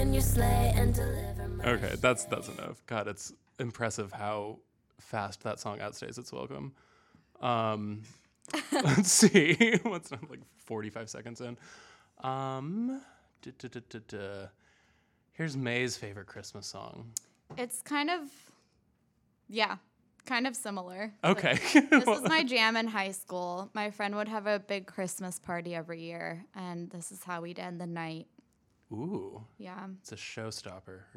in your sleigh and deliver my Okay, that's enough. God, it's impressive how fast that song outstays its welcome. Let's see. What's like 45 seconds in? Here's May's favorite Christmas song. It's kind of similar. Okay. This was my jam in high school. My friend would have a big Christmas party every year, and this is how we'd end the night. Ooh, Yeah. it's a showstopper.